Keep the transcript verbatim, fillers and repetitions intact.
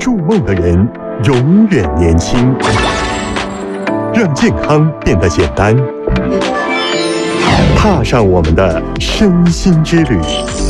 筑梦的人永远年轻，让健康变得简单，踏上我们的身心之旅。